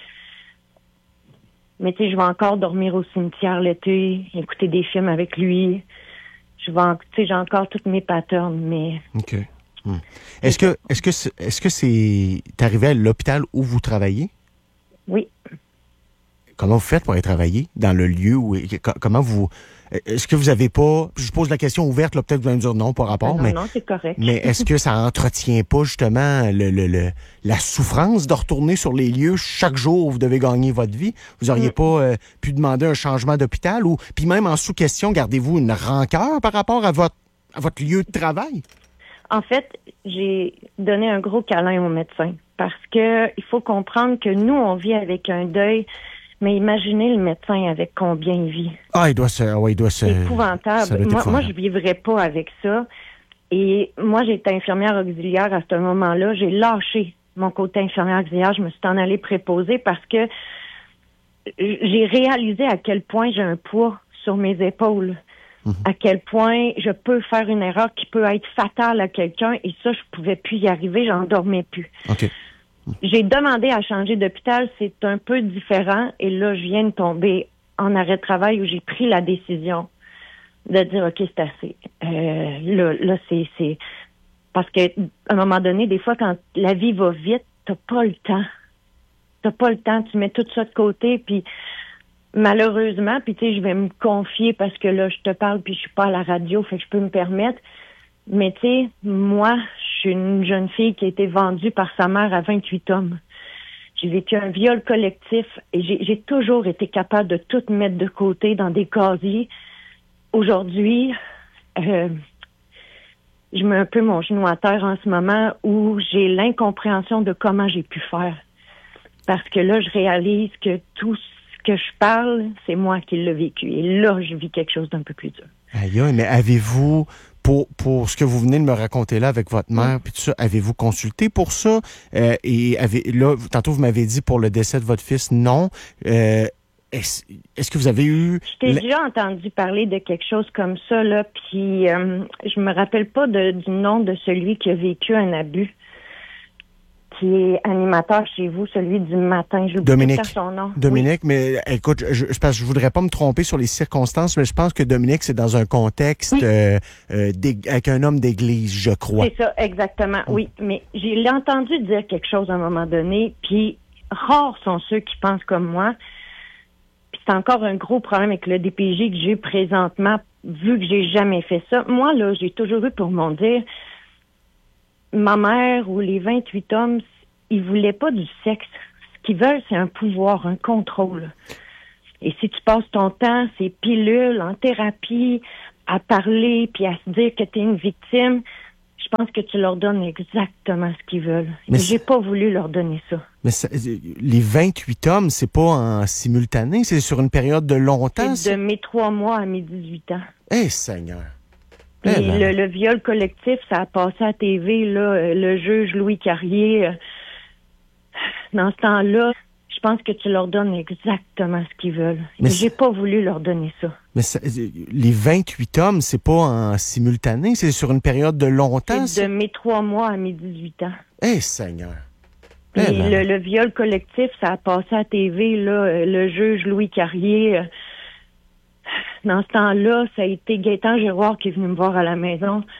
tu sais, je vais encore dormir au cimetière l'été, écouter des films avec lui. Tu sais, j'ai encore toutes mes patterns, mais... OK. Est-ce que c'est arrivé à l'hôpital où vous travaillez? Oui. Comment vous faites pour aller travailler dans le lieu où... Comment vous... Est-ce que vous avez pas... Je pose la question ouverte, là, peut-être que vous allez me dire non, par rapport, non, c'est correct. Mais est-ce que ça entretient pas, justement, la souffrance de retourner sur les lieux chaque jour où vous devez gagner votre vie? Vous auriez pas pu demander un changement d'hôpital ou... Puis même en sous-question, gardez-vous une rancœur par rapport à votre lieu de travail? En fait, j'ai donné un gros câlin au médecin parce que il faut comprendre que nous, on vit avec un deuil. Mais imaginez le médecin avec combien il vit. Ah, il doit se... C'est épouvantable. Moi, je vivrais pas avec ça. Et moi, j'étais infirmière auxiliaire à ce moment-là. J'ai lâché mon côté infirmière auxiliaire. Je me suis en allée préposer parce que j'ai réalisé à quel point j'ai un poids sur mes épaules. À quel point je peux faire une erreur qui peut être fatale à quelqu'un. Et ça, je pouvais plus y arriver. J'en dormais plus. OK. J'ai demandé à changer d'hôpital, c'est un peu différent. Et là, je viens de tomber en arrêt de travail où j'ai pris la décision de dire, OK, c'est assez. Là, c'est... Parce que à un moment donné, des fois, quand la vie va vite, t'as pas le temps. Tu mets tout ça de côté, puis malheureusement, puis tu sais, je vais me confier parce que là, je te parle, puis je suis pas à la radio, fait que je peux me permettre. Mais tu sais, moi, je suis une jeune fille qui a été vendue par sa mère à 28 hommes. J'ai vécu un viol collectif et j'ai toujours été capable de tout mettre de côté dans des casiers. Aujourd'hui, je mets un peu mon genou à terre en ce moment où j'ai l'incompréhension de comment j'ai pu faire. Parce que là, je réalise que tout ce que je parle, c'est moi qui l'ai vécu. Et là, je vis quelque chose d'un peu plus dur. Aïe, mais avez-vous, pour ce que vous venez de me raconter là avec votre mère, puis tout ça, avez-vous consulté pour ça? Là, tantôt, vous m'avez dit pour le décès de votre fils, non. Est-ce que vous avez eu... Je t'ai déjà entendu parler de quelque chose comme ça, là, puis je me rappelle pas du nom de celui qui a vécu un abus, qui est animateur chez vous, celui du matin. Dominique. Son nom. Dominique, oui. Mais écoute, je voudrais pas me tromper sur les circonstances, mais je pense que Dominique, c'est dans un contexte avec un homme d'église, je crois. C'est ça, exactement, oui. Mais j'ai entendu dire quelque chose à un moment donné, puis rares sont ceux qui pensent comme moi. Puis c'est encore un gros problème avec le DPJ que j'ai présentement, vu que j'ai jamais fait ça. Moi, là, j'ai toujours eu pour mon dire... Ma mère ou les 28 hommes, ils voulaient pas du sexe. Ce qu'ils veulent, c'est un pouvoir, un contrôle. Et si tu passes ton temps, ces pilules, en thérapie, à parler, puis à se dire que tu es une victime, je pense que tu leur donnes exactement ce qu'ils veulent. Mais j'ai pas voulu leur donner ça. Mais les 28 hommes, c'est pas en simultané, c'est sur une période de longtemps? C'est de mes 3 mois à mes 18 ans. Eh, Seigneur! Et le viol collectif, ça a passé à TV, là, le juge Louis Carrier. Dans ce temps-là, je pense que tu leur donnes exactement ce qu'ils veulent. Mais j'ai pas voulu leur donner ça. Mais les 28 hommes, c'est pas en simultané, c'est sur une période de longtemps? C'est de mes 3 mois à mes 18 ans. Eh, Seigneur! Et le viol collectif, ça a passé à TV, là, le juge Louis Carrier. Dans ce temps-là, ça a été Gaétan Giroir qui est venu me voir à la maison.